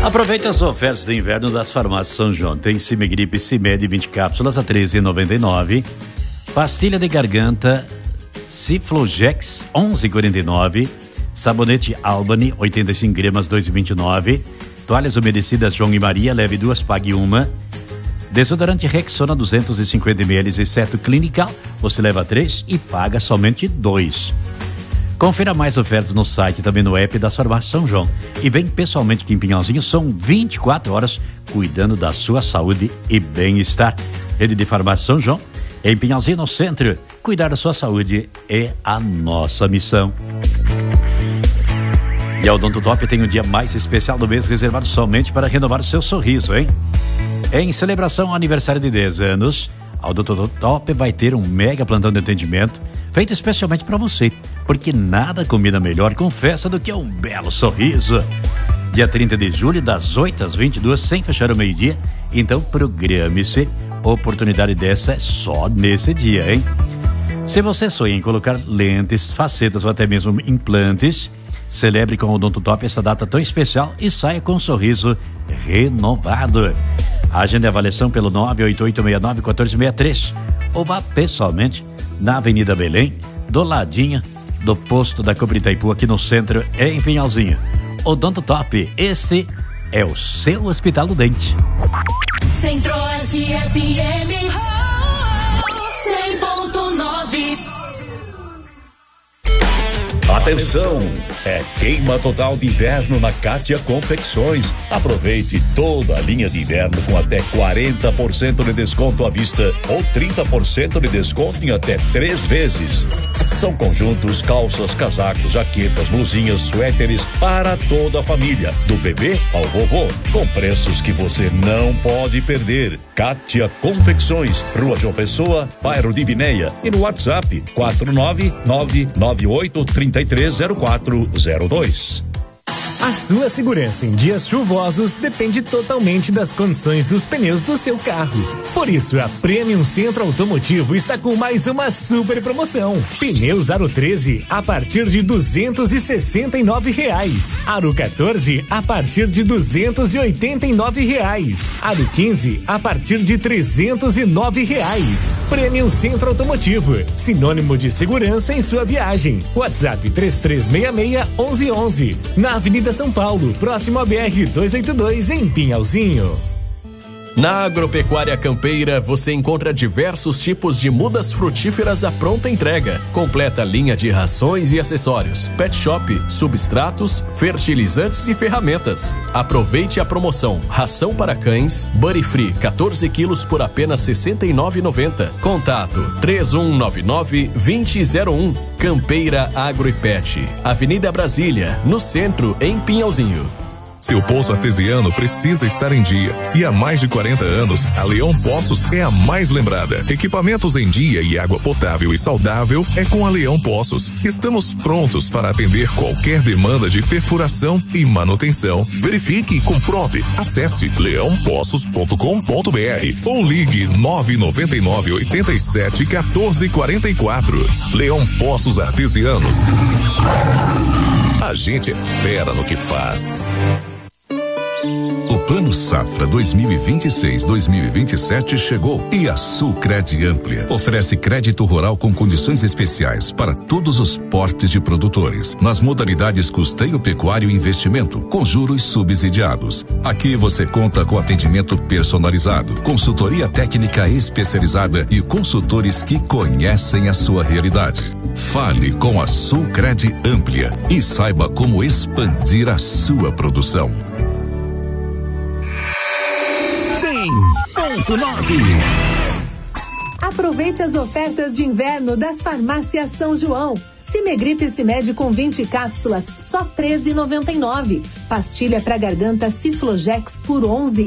Aproveite as ofertas de inverno das farmácias São João. Tem Cimegripe Cimed 20 cápsulas a R$ 13,99. Pastilha de garganta Ciflogex 11,49. Sabonete Albany 85 gramas 2,29. Toalhas umedecidas João e Maria, leve 2, pague 1. Desodorante Rexona 250 ml exceto Clinical, você leva 3 e paga somente 2. Confira mais ofertas no site e também no app da farmácia São João. E vem pessoalmente aqui em Pinhalzinho, são 24 horas cuidando da sua saúde e bem-estar. Rede de Farmácia São João, em Pinhalzinho, no centro. Cuidar da sua saúde é a nossa missão. E a Odontotop tem o dia mais especial do mês reservado somente para renovar o seu sorriso, hein? Em celebração ao aniversário de 10 anos, a Odontotop vai ter um mega plantão de atendimento feito especialmente para você, porque nada combina melhor com festa do que um belo sorriso. Dia 30 de julho, das 8 às 22, sem fechar o meio-dia, então programe-se. Oportunidade dessa é só nesse dia, hein? Se você sonha em colocar lentes, facetas ou até mesmo implantes, celebre com o Odontotop essa data tão especial e saia com um sorriso renovado. Agende a avaliação pelo 98869-1463 ou vá pessoalmente na Avenida Belém, do ladinho do posto da Cobra Itaipu, aqui no centro, em Pinhalzinho. Odontotop, esse é o seu Hospital do Dente. Centro-Oeste FM 100.9. Atenção! É queima total de inverno na Kátia Confecções. Aproveite toda a linha de inverno com até 40% de desconto à vista ou 30% de desconto em até 3 vezes. São conjuntos, calças, casacos, jaquetas, blusinhas, suéteres para toda a família, do bebê ao vovô, com preços que você não pode perder. Kátia Confecções, Rua João Pessoa, bairro de Vinéia, e no WhatsApp 49998330402. A sua segurança em dias chuvosos depende totalmente das condições dos pneus do seu carro. Por isso, a Premium Centro Automotivo está com mais uma super promoção. Pneus Aro 13 a partir de R$ 269. Aro 14 a partir de R$ 289. Aro 15 a partir de R$ 309. Premium Centro Automotivo, sinônimo de segurança em sua viagem. WhatsApp 3366-1111. Na Avenida São Paulo, próximo à BR-282, em Pinhalzinho. Na Agropecuária Campeira, você encontra diversos tipos de mudas frutíferas à pronta entrega. Completa linha de rações e acessórios, pet shop, substratos, fertilizantes e ferramentas. Aproveite a promoção Ração para Cães, Buddy Free, 14 quilos por apenas R$ 69,90. Contato 3199-2001. Campeira Agro e Pet, Avenida Brasília, no centro, em Pinhalzinho. Seu poço artesiano precisa estar em dia. E há mais de 40 anos, a Leão Poços é a mais lembrada. Equipamentos em dia e água potável e saudável é com a Leão Poços. Estamos prontos para atender qualquer demanda de perfuração e manutenção. Verifique e comprove. Acesse leãopoços.com.br ou ligue 999-87-1444. Leão Poços Artesianos. A gente é fera no que faz. O Plano Safra 2026-2027 chegou e a Sulcred Amplia oferece crédito rural com condições especiais para todos os portes de produtores, nas modalidades custeio pecuário e investimento, com juros subsidiados. Aqui você conta com atendimento personalizado, consultoria técnica especializada e consultores que conhecem a sua realidade. Fale com a Sulcred Amplia e saiba como expandir a sua produção. 100.9. Aproveite as ofertas de inverno das farmácias São João. Cimegripe Cimed com 20 cápsulas, só R$ 13,99. Pastilha para garganta Ciflogex por 11